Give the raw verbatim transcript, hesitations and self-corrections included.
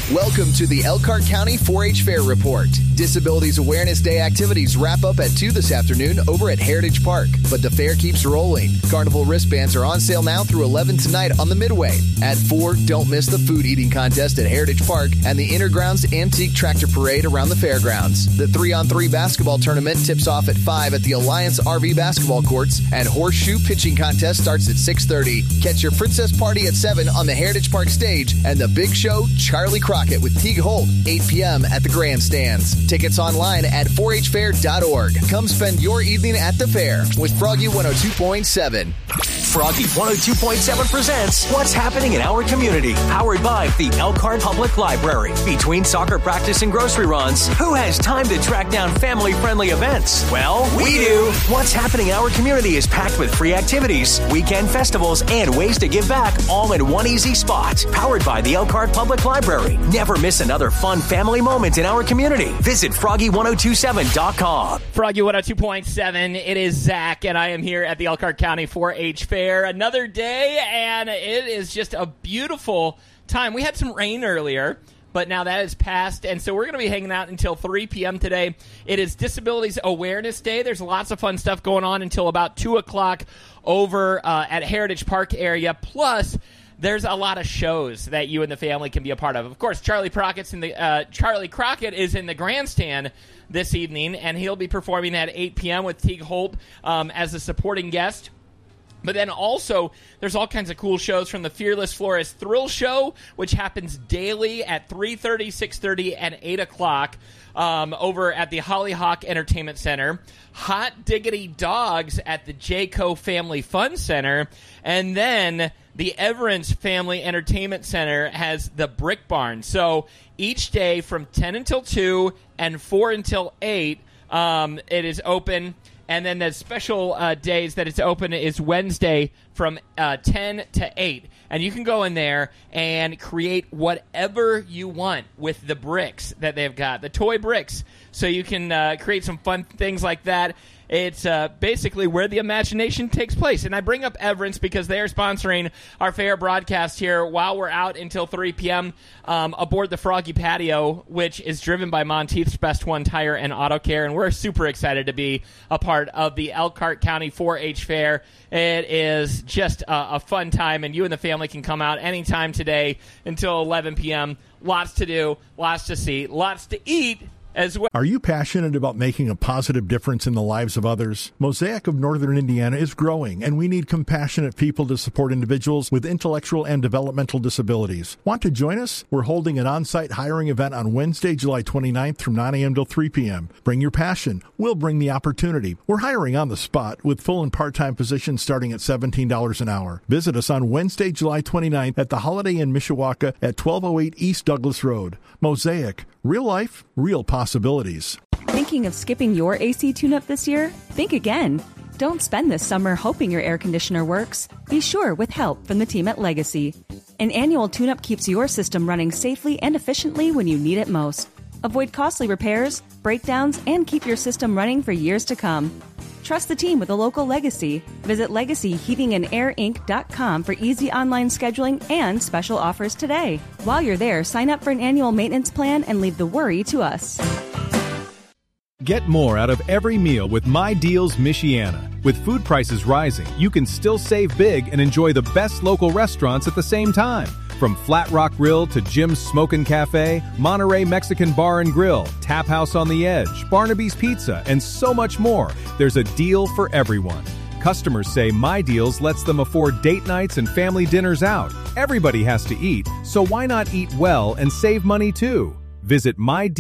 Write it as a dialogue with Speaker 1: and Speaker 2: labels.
Speaker 1: Welcome to the Elkhart County four H Fair Report. Disabilities Awareness Day activities wrap up at two this afternoon over at Heritage Park, but the fair keeps rolling. Carnival wristbands are on sale now through eleven tonight on the Midway. At four, don't miss the food eating contest at Heritage Park and the Intergrounds Antique Tractor Parade around the fairgrounds. The three on three basketball tournament tips off at five at the Alliance R V basketball courts, and Horseshoe pitching contest starts at six thirty. Catch your princess party at seven on the Heritage Park stage, and the big show, Charlie Crockett with Teague Holt, eight p.m. at the grandstands. Tickets online at four h fair dot org. Come spend your evening at the fair with Froggy one oh two point seven.
Speaker 2: Froggy one oh two point seven presents What's Happening in Our Community, powered by the Elkhart Public Library. Between soccer practice and grocery runs, who has time to track down family-friendly events? Well, we do. What's Happening in Our Community is packed with free activities, weekend festivals, and ways to give back, all in one easy spot. Powered by the Elkhart Public Library. Never miss another fun family moment in our community. Visit froggy one oh two seven dot com.
Speaker 3: Froggy one oh two point seven, it is Zach, and I am here at the Elkhart County four H Fair. Another day, and it is just a beautiful time. We had some rain earlier, but now that is past, and so we're going to be hanging out until three p.m. today. It is Disabilities Awareness Day. There's lots of fun stuff going on until about two o'clock over uh, at Heritage Park area, plus there's a lot of shows that you and the family can be a part of. Of course, Charlie Crockett's in the uh, Charlie Crockett is in the grandstand this evening, and he'll be performing at eight p.m. with Teague Holt um, as a supporting guest. But then also, there's all kinds of cool shows from the Fearless Flores Thrill Show, which happens daily at three thirty, six thirty, and eight o'clock um, over at the Hollyhock Entertainment Center. Hot Diggity Dogs at the Jayco Family Fun Center. And then the Everence Family Entertainment Center has the Brick Barn. So each day from ten until two and four until eight, um, it is open. And then the special uh, days that it's open is Wednesday from uh, ten to eight. And you can go in there and create whatever you want with the bricks that they've got, the toy bricks. So you can uh, create some fun things like that. It's uh, basically where the imagination takes place. And I bring up Everence because they are sponsoring our fair broadcast here while we're out until three p.m. Um, aboard the Froggy Patio, which is driven by Monteith's Best One Tire and Auto Care. And we're super excited to be a part of the Elkhart County four H Fair. It is just a, a fun time, and you and the family can come out anytime today until eleven p.m. Lots to do, lots to see, lots to eat as well.
Speaker 4: Are you passionate about making a positive difference in the lives of others? Mosaic of Northern Indiana is growing, and we need compassionate people to support individuals with intellectual and developmental disabilities. Want to join us? We're holding an on-site hiring event on Wednesday, July twenty-ninth from nine a.m. till three p.m. Bring your passion. We'll bring the opportunity. We're hiring on the spot with full and part-time positions starting at seventeen dollars an hour. Visit us on Wednesday, July twenty-ninth at the Holiday Inn Mishawaka at twelve oh eight East Douglas Road. Mosaic. Real life, real possibilities.
Speaker 5: Thinking of skipping your A C tune-up this year? Think again. Don't spend this summer hoping your air conditioner works. Be sure with help from the team at Legacy. An annual tune-up keeps your system running safely and efficiently when you need it most. Avoid costly repairs, breakdowns, and keep your system running for years to come. Trust the team with a local Legacy. Visit legacy heating and air inc dot com for easy online scheduling and special offers today. While you're there, sign up for an annual maintenance plan and leave the worry to us.
Speaker 6: Get more out of every meal with My Deals Michiana. With food prices rising, you can still save big and enjoy the best local restaurants at the same time. From Flat Rock Grill to Jim's Smokin' Cafe, Monterey Mexican Bar and Grill, Tap House on the Edge, Barnaby's Pizza, and so much more, there's a deal for everyone. Customers say My Deals lets them afford date nights and family dinners out. Everybody has to eat, so why not eat well and save money too? Visit My